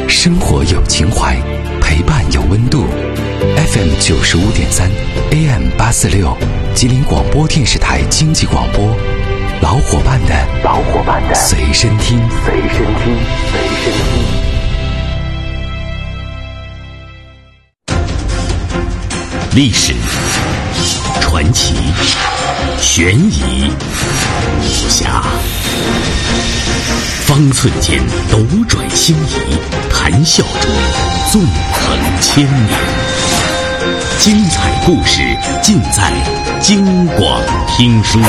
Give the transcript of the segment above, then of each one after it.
生活有情怀，陪伴有温度。FM 95.3 AM 846，吉林广播电视台经济广播，老伙伴的随身听。历史、传奇、悬疑、武侠，方寸间斗转星移，谈笑中纵横千年。精彩故事尽在京广听书。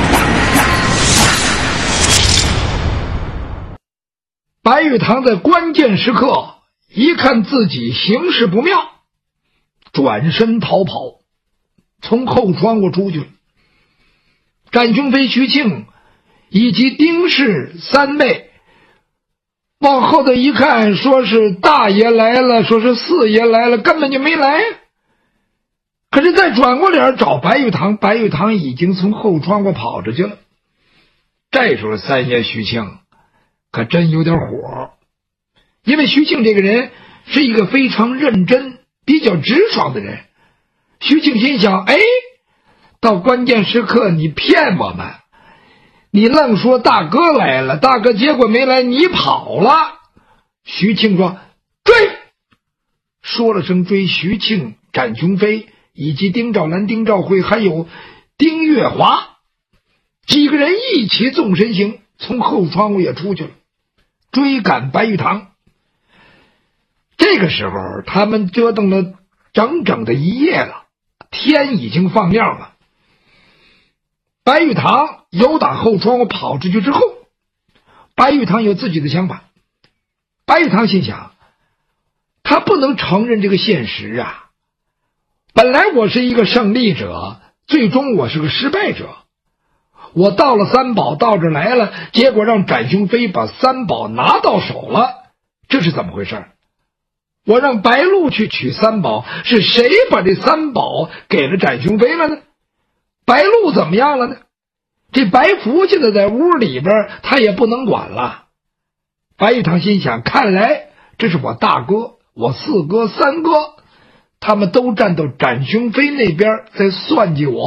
白玉堂在关键时刻一看自己形势不妙，转身逃跑，从后窗户出去了。展雄飞、徐庆以及丁氏三妹往后头一看，说是大爷来了，说是四爷来了，根本就没来。可是再转过脸找白玉堂，白玉堂已经从后窗户跑出去了。这时候三爷徐庆可真有点火，因为徐庆这个人是一个非常认真比较直爽的人。徐庆心想，到关键时刻你骗我们，你愣说大哥来了，大哥结果没来，你跑了。徐庆说追，说了声追，徐庆、展雄飞以及丁兆兰、丁兆辉还有丁月华几个人一起纵身行，从后窗户也出去了，追赶白玉堂。这个时候他们折腾了整整的一夜了，天已经放亮了。白玉堂由打后窗户跑出去之后，白玉堂有自己的想法。白玉堂心想，他不能承认这个现实啊，本来我是一个胜利者，最终我是个失败者。我到了三宝，到这来了，结果让展雄飞把三宝拿到手了，这是怎么回事？我让白鹿去取三宝，是谁把这三宝给了展雄飞了呢？白鹿怎么样了呢？这白福现在在屋里边，他也不能管了。白玉堂心想，看来这是我大哥、我四哥、三哥，他们都站到展雄飞那边在算计我。